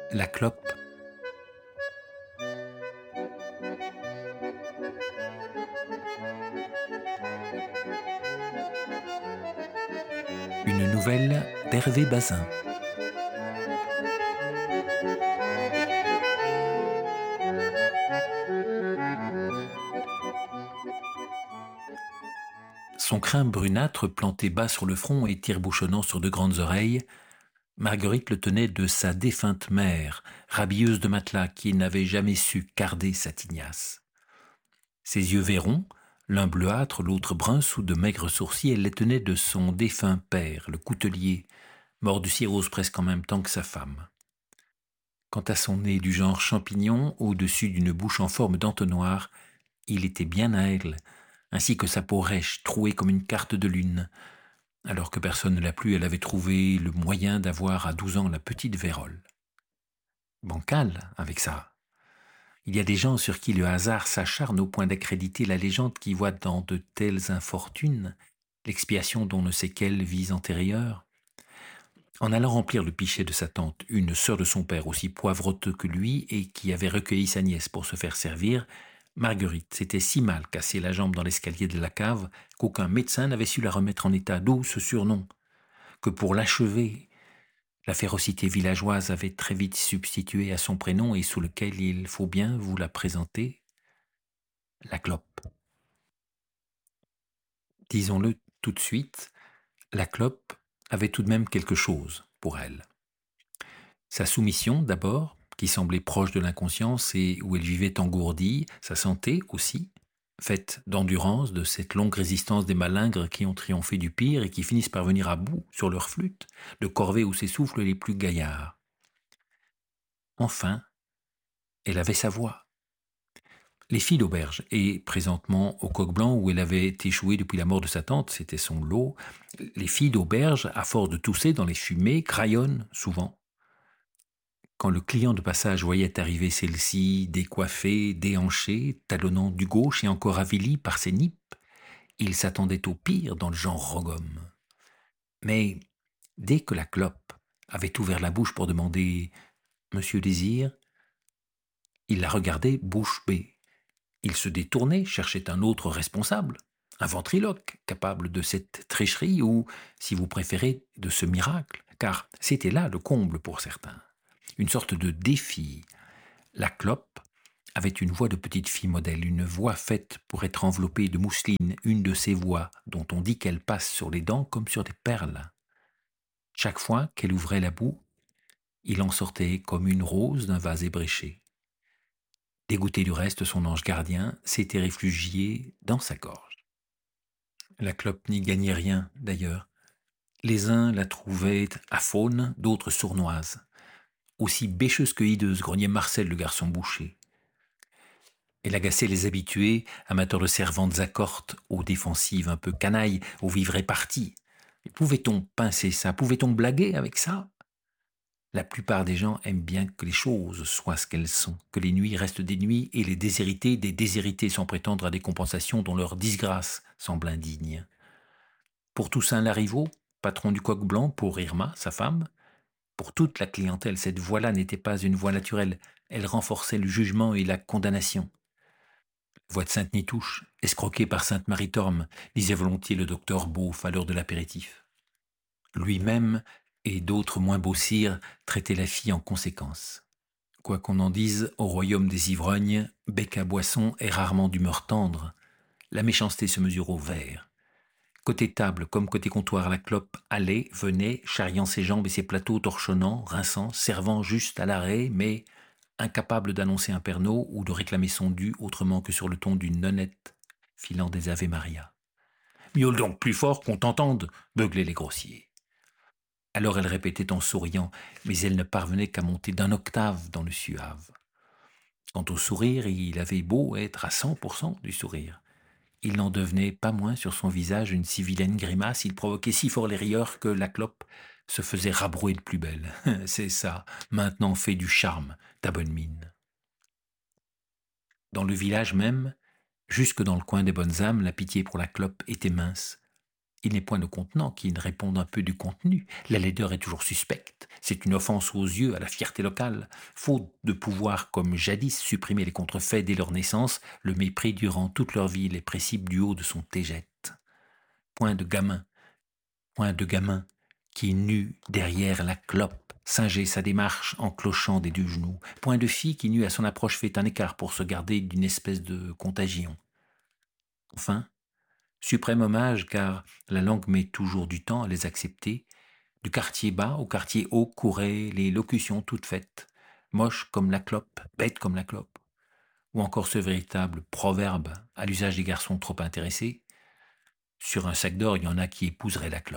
La clope. Une nouvelle d'Hervé Bazin. Son crin brunâtre planté bas sur le front et tire-bouchonnant sur de grandes oreilles, Marguerite le tenait de sa défunte mère, rabilleuse de matelas qui n'avait jamais su carder sa tignasse. Ses yeux verrons, l'un bleuâtre, l'autre brun sous de maigres sourcils, elle les tenait de son défunt père, le coutelier, mort du cirrhose presque en même temps que sa femme. Quant à son nez du genre champignon, au-dessus d'une bouche en forme d'entonnoir, il était bien à elle, ainsi que sa peau rêche, trouée comme une carte de lune. Alors que personne ne l'a plu, elle avait trouvé le moyen d'avoir à 12 ans la petite Vérole. Bancal, avec ça. Il y a des gens sur qui le hasard s'acharne au point d'accréditer la légende qui voit dans de telles infortunes l'expiation d'on ne sait quelle vie antérieure. En allant remplir le pichet de sa tante, une sœur de son père aussi poivreteuse que lui et qui avait recueilli sa nièce pour se faire servir, Marguerite s'était si mal cassé la jambe dans l'escalier de la cave qu'aucun médecin n'avait su la remettre en état, d'où ce surnom, que pour l'achever, la férocité villageoise avait très vite substitué à son prénom et sous lequel il faut bien vous la présenter, la clope. Disons-le tout de suite, la clope avait tout de même quelque chose pour elle. Sa soumission d'abord, qui semblait proche de l'inconscience et où elle vivait engourdie, sa santé aussi, faite d'endurance, de cette longue résistance des malingres qui ont triomphé du pire et qui finissent par venir à bout sur leur flûte, de corvée où s'essoufflent les plus gaillards. Enfin, elle avait sa voix. Les filles d'auberge, et présentement au Coq Blanc où elle avait échoué depuis la mort de sa tante, c'était son lot, les filles d'auberge, à force de tousser dans les fumées, craillonnent souvent. Quand le client de passage voyait arriver celle-ci, décoiffée, déhanchée, talonnant du gauche et encore avilie par ses nippes, il s'attendait au pire dans le genre rogome. Mais dès que la clope avait ouvert la bouche pour demander « Monsieur Désir », il la regardait bouche bée. Il se détournait, cherchait un autre responsable, un ventriloque capable de cette tricherie ou, si vous préférez, de ce miracle, car c'était là le comble pour certains. Une sorte de défi. La clope avait une voix de petite fille modèle, une voix faite pour être enveloppée de mousseline, une de ces voix dont on dit qu'elle passe sur les dents comme sur des perles. Chaque fois qu'elle ouvrait la boue, il en sortait comme une rose d'un vase ébréché. Dégoûté du reste, son ange gardien s'était réfugié dans sa gorge. La clope n'y gagnait rien, d'ailleurs. Les uns la trouvaient aphone, d'autres sournoise. Aussi bêcheuse que hideuse, grognait Marcel, le garçon boucher. Elle agaçait les habitués, amateurs de servantes accortes, aux défensives un peu canailles, aux vivres répartis. Pouvait-on pincer ça? Pouvait-on blaguer avec ça? La plupart des gens aiment bien que les choses soient ce qu'elles sont, que les nuits restent des nuits et les déshérités des déshérités sans prétendre à des compensations dont leur disgrâce semble indigne. Pour Toussaint Larriveau, patron du Coq Blanc, pour Irma, sa femme, pour toute la clientèle, cette voix-là n'était pas une voix naturelle, elle renforçait le jugement et la condamnation. Voix de Sainte-Nitouche, escroquée par Sainte-Marie-Torme, disait volontiers le docteur Beauf à l'heure de l'apéritif. Lui-même et d'autres moins beaux sires traitaient la fille en conséquence. Quoi qu'on en dise, au royaume des ivrognes, bec à boisson est rarement d'humeur tendre. La méchanceté se mesure au verre. Côté table comme côté comptoir, la clope allait, venait, charriant ses jambes et ses plateaux torchonnants, rinçant, servant juste à l'arrêt, mais incapable d'annoncer un pernod ou de réclamer son dû autrement que sur le ton d'une nonnette filant des Ave Maria. « Miaule donc plus fort qu'on t'entende !» beuglaient les grossiers. Alors elle répétait en souriant, mais elle ne parvenait qu'à monter d'un octave dans le suave. Quant au sourire, il avait beau être à 100% du sourire. Il n'en devenait pas moins sur son visage une si vilaine grimace, il provoquait si fort les rieurs que la clope se faisait rabrouer de plus belle. C'est ça, maintenant fais du charme, ta bonne mine. Dans le village même, jusque dans le coin des bonnes âmes, la pitié pour la clope était mince. Il n'est point le contenant qui ne réponde un peu du contenu. La laideur est toujours suspecte. C'est une offense aux yeux, à la fierté locale. Faute de pouvoir, comme jadis, supprimer les contrefaits dès leur naissance, le mépris durant toute leur vie les précipe du haut de son tégette. Point de gamin, qui nue derrière la clope, singeait sa démarche en clochant des deux genoux. Point de fille qui nue à son approche fait un écart pour se garder d'une espèce de contagion. Enfin, suprême hommage, car la langue met toujours du temps à les accepter. Du quartier bas au quartier haut couraient les locutions toutes faites. Moche comme la clope, bête comme la clope. Ou encore ce véritable proverbe à l'usage des garçons trop intéressés. Sur un sac d'or, il y en a qui épouseraient la clope.